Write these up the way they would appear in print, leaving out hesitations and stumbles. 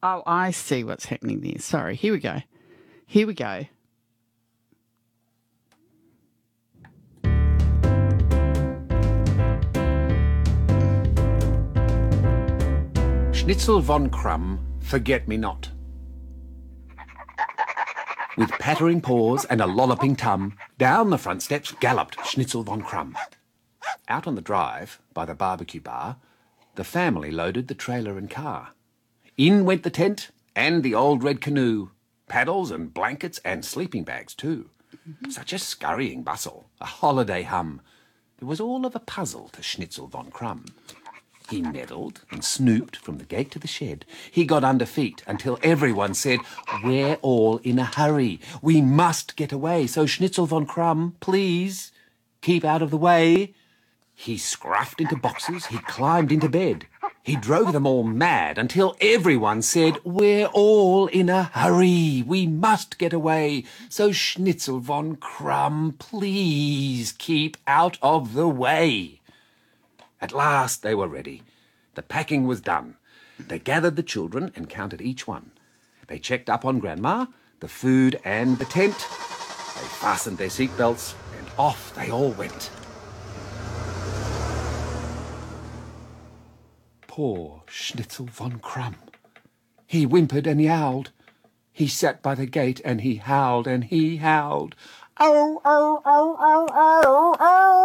Oh, I see what's happening there. Sorry. Here we go. Here we go. Schnitzel von Krumm, forget-me-not. With pattering paws and a lolloping tum, down the front steps galloped Schnitzel von Krumm. Out on the drive, by the barbecue bar, the family loaded the trailer and car. In went the tent and the old red canoe, paddles and blankets and sleeping bags too. Such a scurrying bustle, a holiday hum. It was all of a puzzle to Schnitzel von Krumm. He meddled and snooped from the gate to the shed. He got under feet until everyone said, "We're all in a hurry. We must get away. So Schnitzel von Krumm, please, keep out of the way." He scruffed into boxes. He climbed into bed. He drove them all mad until everyone said, "We're all in a hurry. We must get away. So Schnitzel von Krumm, please keep out of the way." At last they were ready. The packing was done. They gathered the children and counted each one. They checked up on Grandma, the food and the tent. They fastened their seatbelts and off they all went. Poor Schnitzel von Krumm. He whimpered and he howled. He sat by the gate and he howled and he howled. "Oh, oh, oh, oh, oh,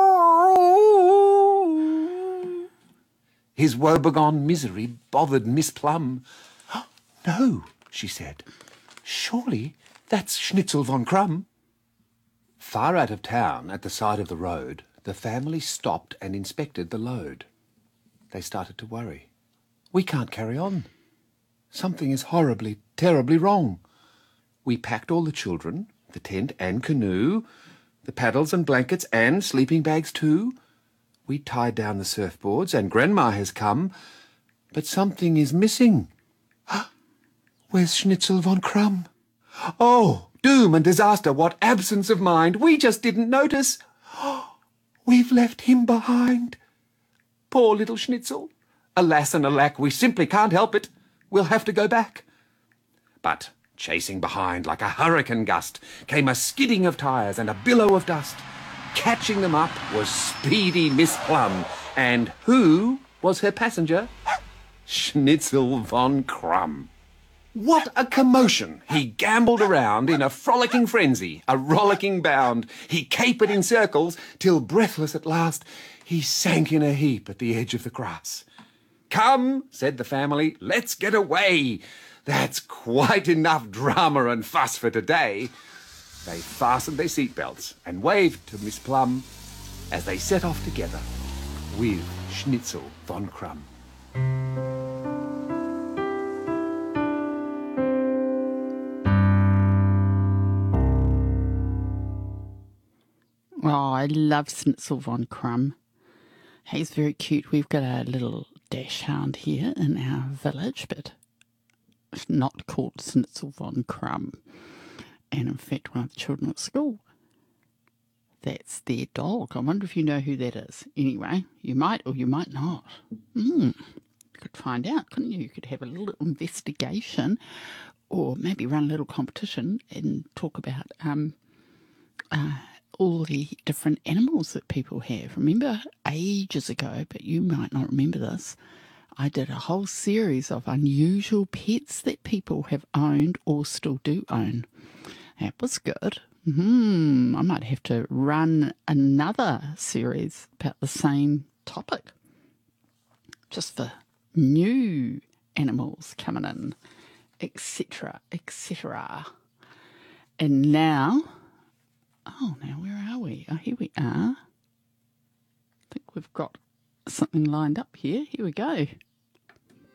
oh." His woebegone misery bothered Miss Plum. "No," she said. "Surely that's Schnitzel von Krumm." Far out of town, at the side of the road, the family stopped and inspected the load. They started to worry. "We can't carry on. Something is horribly, terribly wrong." We packed all the children, the tent and canoe, the paddles and blankets and sleeping bags too. We tied down the surfboards and Grandma has come, but something is missing. Where's Schnitzel von Krumm? Oh, doom and disaster, what absence of mind. We just didn't notice. We've left him behind. Poor little Schnitzel. Alas and alack, we simply can't help it. We'll have to go back. But chasing behind like a hurricane gust came a skidding of tyres and a billow of dust. Catching them up was speedy Miss Plum. And who was her passenger? Schnitzel von Krumm. What a commotion! He gambolled around in a frolicking frenzy, a rollicking bound. He capered in circles till, breathless at last, he sank in a heap at the edge of the grass. "Come," said the family, "let's get away. That's quite enough drama and fuss for today." They fastened their seatbelts and waved to Miss Plum as they set off together with Schnitzel von Krumm. Oh, I love Schnitzel von Krumm. He's very cute. We've got a little dachshund here in our village, but it's not called Schnitzel von Krumm. And in fact, one of the children at school, that's their dog. I wonder if you know who that is. Anyway, you might or you might not. You could find out, couldn't you? You could have a little investigation or maybe run a little competition and talk about all the different animals that people have. Remember ages ago, but you might not remember this, I did a whole series of unusual pets that people have owned or still do own. That was good. I might have to run another series about the same topic, just for new animals coming in, etc., etc. And now, where are we? Oh, here we are. I think we've got something lined up here. Here we go.